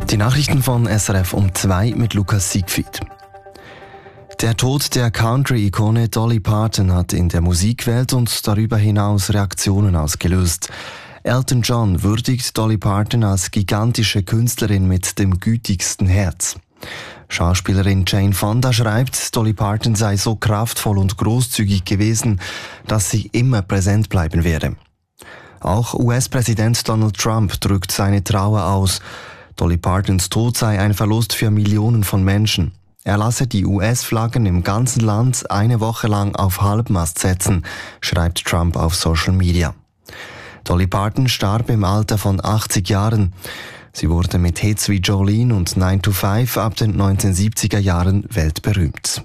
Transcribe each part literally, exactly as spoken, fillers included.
Die Nachrichten von S R F um zwei mit Lukas Siegfried. Der Tod der Country-Ikone Dolly Parton hat in der Musikwelt und darüber hinaus Reaktionen ausgelöst. Elton John würdigt Dolly Parton als gigantische Künstlerin mit dem gütigsten Herz. Schauspielerin Jane Fonda schreibt, Dolly Parton sei so kraftvoll und großzügig gewesen, dass sie immer präsent bleiben werde. Auch U S-Präsident Donald Trump drückt seine Trauer aus. Dolly Partons Tod sei ein Verlust für Millionen von Menschen. Er lasse die U S-Flaggen im ganzen Land eine Woche lang auf Halbmast setzen, schreibt Trump auf Social Media. Dolly Parton starb im Alter von achtzig Jahren. Sie wurde mit Hits wie Jolene und nine to five ab den neunzehnhundertsiebziger Jahren weltberühmt.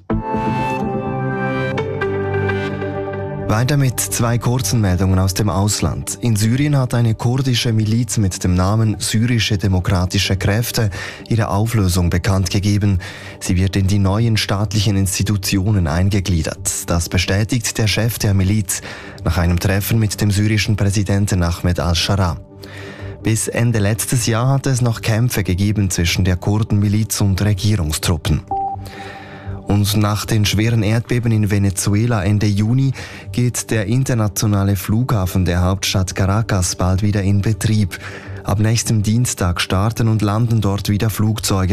Weiter mit zwei kurzen Meldungen aus dem Ausland. In Syrien hat eine kurdische Miliz mit dem Namen Syrische Demokratische Kräfte ihre Auflösung bekannt gegeben. Sie wird in die neuen staatlichen Institutionen eingegliedert. Das bestätigt der Chef der Miliz nach einem Treffen mit dem syrischen Präsidenten Ahmed al-Shara. Bis Ende letztes Jahr hatte es noch Kämpfe gegeben zwischen der Kurdenmiliz und Regierungstruppen. Und nach den schweren Erdbeben in Venezuela Ende Juni geht der internationale Flughafen der Hauptstadt Caracas bald wieder in Betrieb. Ab nächstem Dienstag starten und landen dort wieder Flugzeuge.